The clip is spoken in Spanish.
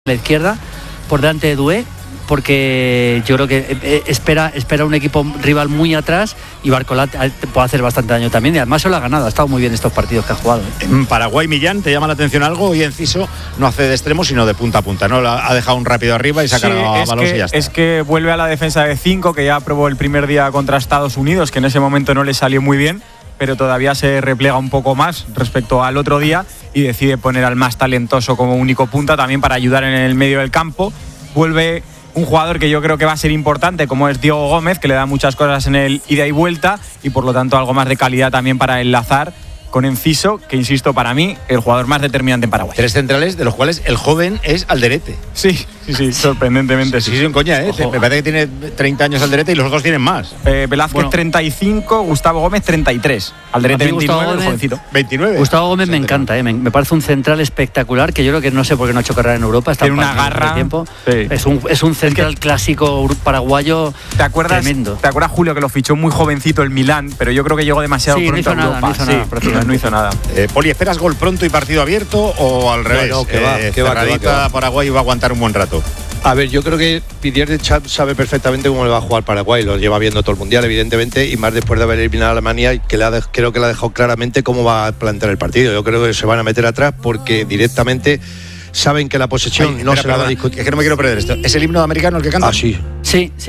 la izquierda por delante de Doué, porque yo creo que espera un equipo rival muy atrás y Barcola puede hacer bastante daño también, y además se lo ha ganado, ha estado muy bien estos partidos que ha jugado. En Paraguay, Millán, ¿te llama la atención algo? Y Enciso no hace de extremo sino de punta a punta, ¿no? Ha dejado un rápido arriba y se ha cargado a balón y ya está. Es que vuelve a la defensa de 5 que ya probó el primer día contra Estados Unidos, que en ese momento no le salió muy bien, pero todavía se replega un poco más respecto al otro día y decide poner al más talentoso como único punta también para ayudar en el medio del campo. Vuelve un jugador que yo creo que va a ser importante, como es Diego Gómez, que le da muchas cosas en el ida y vuelta y por lo tanto algo más de calidad también para enlazar con Enciso, que insisto, para mí, el jugador más determinante en Paraguay. 3 centrales, de los cuales el joven es Alderete. Sí, sorprendentemente sí. Sí, sin coña, ¿eh? Me parece que tiene 30 años Alderete y los dos tienen más. Velázquez 35, Gustavo Gómez 33. Alderete 29, el jovencito. 29. Gustavo Gómez me encanta, me parece un central espectacular, que yo creo que no sé por qué no ha hecho carrera en Europa. Tiene una garra. Tiempo. Sí. Es un central clásico paraguayo. ¿Te acuerdas, tremendo. ¿Te acuerdas, Julio, que lo fichó muy jovencito el Milán, pero yo creo que llegó demasiado pronto a Europa? No hizo nada. Poli, ¿esperas gol pronto y partido abierto o al revés? No, que va. Paraguay va a aguantar un buen rato. A ver, yo creo que Didier Deschamps sabe perfectamente cómo le va a jugar Paraguay, lo lleva viendo todo el Mundial, evidentemente, y más después de haber eliminado a Alemania, que creo que le ha dejado claramente cómo va a plantear el partido. Yo creo que se van a meter atrás porque directamente saben que la posesión se la va a discutir. Es que no me quiero perder esto. ¿Es el himno americano el que canta? Ah, sí. Sí.